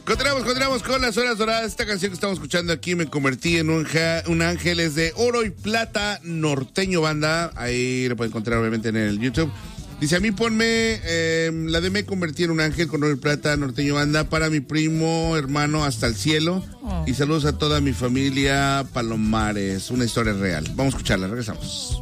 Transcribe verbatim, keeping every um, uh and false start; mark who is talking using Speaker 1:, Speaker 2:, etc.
Speaker 1: Continuamos, continuamos con las horas doradas. Esta canción que estamos escuchando aquí, Me convertí en un, ja, un ángel, es de Oro y Plata Norteño Banda. Ahí lo pueden encontrar obviamente en el YouTube. Dice, a mí ponme eh, la de Me convertí en un ángel con Oro y Plata Norteño Banda para mi primo, hermano, hasta el cielo. Oh. Y saludos a toda mi familia Palomares. Una historia real. Vamos a escucharla, regresamos.